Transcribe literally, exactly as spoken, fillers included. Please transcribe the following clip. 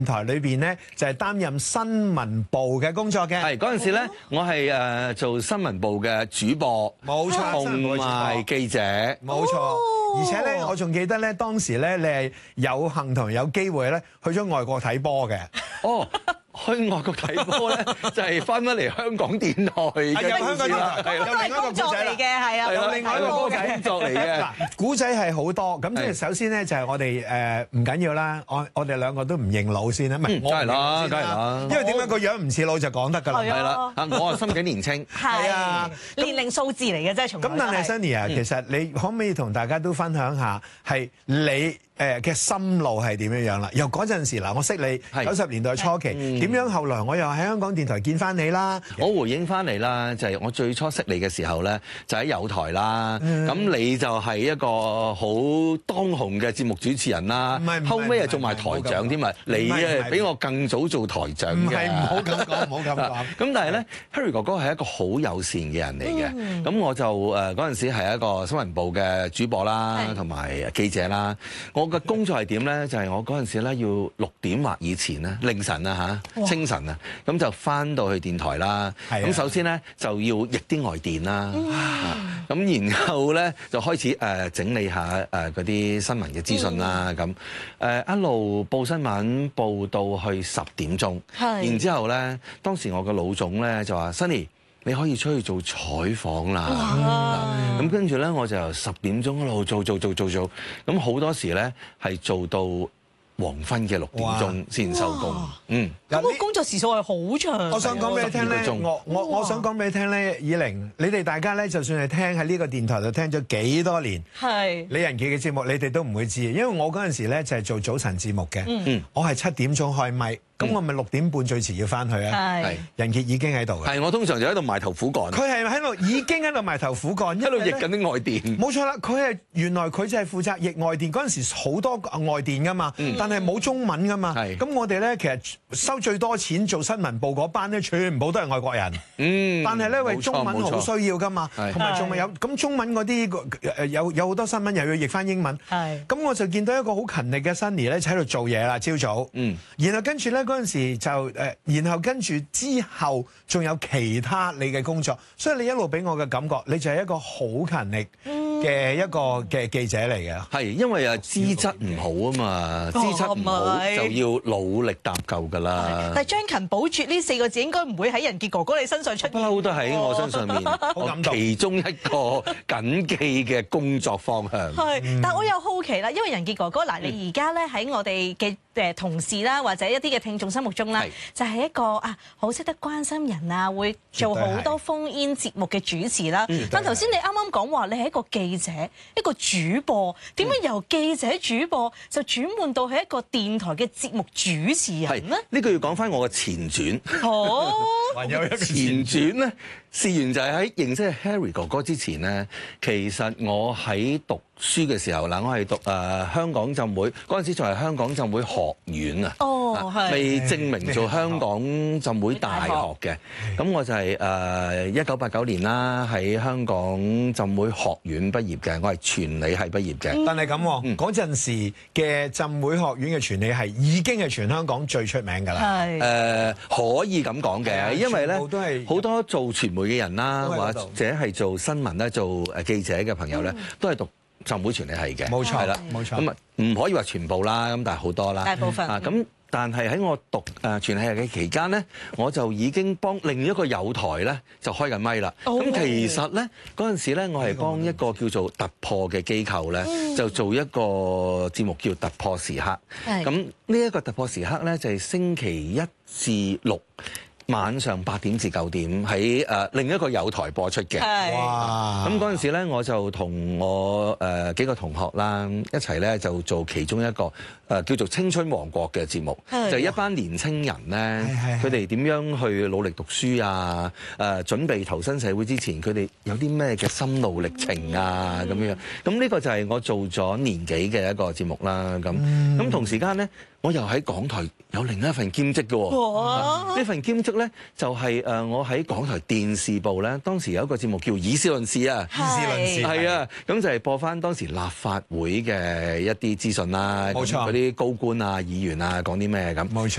台裏邊咧就係擔任新聞部嘅工作嘅。 係嗰陣時咧，我係誒做新聞部嘅主播， 冇錯， 同埋記者， 冇錯。而且咧，我仲記得咧，當時咧你係有幸同有機會咧去咗外國睇波嘅。 哦。去外國睇波咧，就係翻返嚟香港電台嘅香港電台， 係有另一個工作嚟嘅，係啊， 有另外一個工作嚟嘅。 嗱，古仔係好多，咁即係首先咧就係我哋誒唔緊要啦，我我哋兩個都唔認老先啦，唔係， 梗係啦，梗係啦， 因為點解個樣唔似老就講得㗎啦， 係啦，啊我啊心境年青， 係啊，年齡數字嚟嘅啫，從來。 咁但係 Sunny 啊，其實你可唔可以同大家都分享下係你誒嘅心路係點樣樣啦？由嗰陣時嗱，我識你九十年代初期，點樣後來我又喺香港電台見翻你啦？ 我回應翻嚟啦，就係我最初識你嘅時候咧，就喺友台啦。咁你就係一個好當紅嘅節目主持人啦。後尾又做埋台長添啊！你啊比我更早做台長嘅。 唔係，唔好咁講，唔好咁講。 咁但係咧 ，Harry 哥哥係一個好友善嘅人嚟嘅。咁我就誒嗰陣時係一個新聞部嘅主播啦，同埋記者啦。我嘅工作係點咧？就係我嗰陣時咧要六點或以前咧，凌晨啊嚇，清晨啊，咁就翻到去電台啦。咁首先咧就要譯啲外電啦，咁然後咧就開始誒整理下誒嗰啲新聞嘅資訊啦。咁誒一路報新聞報到去十點鐘，然之後咧當時我個老總咧就話 Sunny，你可以出去做採訪啦。咁跟住咧，我就由十點鐘一路做做做做做，咁好多時咧係做到黃昏嘅六點鐘先收工。嗯， 咁個工作時數係好長。 我想講俾你聽咧，我我我想講俾你聽咧，以玲，你哋大家咧，就算係聽喺呢個電台度聽咗幾多年，係李仁傑嘅節目，你哋都唔會知，因為我嗰陣時咧就係做早晨節目嘅，嗯，我係七點鐘開咪。咁我咪六點半最遲要翻去啊！係仁傑已經喺度嘅。 係我通常就喺度埋頭苦幹。 佢係喺度已經喺度埋頭苦幹， 一路譯緊啲外電。 冇錯啦，佢係原來佢就係負責譯外電嗰陣時好多外電噶嘛，但係冇中文噶嘛。咁我哋咧其實收最多錢做新聞部嗰班咧，全部都係外國人。嗯。但係咧為中文好需要噶嘛，同埋仲有咁中文嗰啲誒有有好多新聞又要譯翻英文。係。咁我就見到一個好勤力嘅 Sunny 咧，就喺度做嘢啦，朝早。嗯。然後跟住咧。嗰陣時就誒，然後跟住之後仲有其他你嘅工作，所以你一路俾我嘅感覺，你就係一個好勤力嘅一個嘅記者嚟嘅。 係因為啊資質唔好啊嘛，資質唔好就要努力搭救㗎啦。 但係將勤補拙呢四個字應該唔會喺仁傑哥哥你身上出現。 不嬲都喺我身上面，我其中一個緊記嘅工作方向。 係，但係我又好奇啦，因為仁傑哥哥嗱，你而家咧喺我哋嘅誒同事啦，或者一啲嘅聽眾心目中啦，就係一個啊好識得關心人啊，會做好多烽煙節目嘅主持啦。但頭先你啱啱講話，你係一個記者，一個主播，點解由記者主播就轉換到係一個電台嘅節目主持人咧？ 呢個要講翻我嘅前傳。 哦， 還有一個前傳咧，事緣就係喺認識 Harry 哥哥之前咧，其實我喺讀書嘅時候啦，我係讀誒、呃、香港浸會嗰陣時，仲係香港浸會學院啊， 哦，係未證明做香港浸會大學嘅。咁我就係誒一九八九年啦，喺香港浸會學院畢業嘅，我係傳理系畢業嘅。 嗯、但係咁嗰陣時嘅浸會學院嘅傳理系已經係全香港最出名㗎啦。係誒、 呃、可以咁講嘅，因為咧好多做傳媒嘅人啦，或者係做新聞咧、做誒記者嘅朋友咧，嗯、都係讀浸會傳理系嘅， 冇錯，係啦，冇錯。 咁啊，唔可以話全部啦，咁但係好多啦， 大部分。 啊，咁但係喺我讀誒傳理系嘅期間咧，我就已經幫另一個友台咧就開緊咪啦。咁、oh. 其實咧嗰陣時咧，我係幫一個叫做突破嘅機構咧，mm. 就做一個節目叫突破時刻。咁呢一個突破時刻咧，就係星期一至六晚上八點至九點喺誒另一個友台播出嘅。哇！咁嗰陣時咧，我就同我誒幾個同學啦一齊咧就做其中一個誒叫做青春王國嘅節目，就係一班年青人咧，佢哋點樣去努力讀書啊？誒準備投身社會之前，佢哋有啲咩嘅心路歷程啊？咁樣咁呢個就係我做咗年幾嘅一個節目啦。咁咁同時間咧， 我又喺港台有另一份兼職嘅喎。呢份兼職咧就係誒我喺港台電視部咧，當時有一個節目叫議事論事啊。 議事論事係啊，咁就係播翻當時立法會嘅一啲資訊啦。 冇錯， 嗰啲高官啊、議員啊講啲咩咁。 冇錯。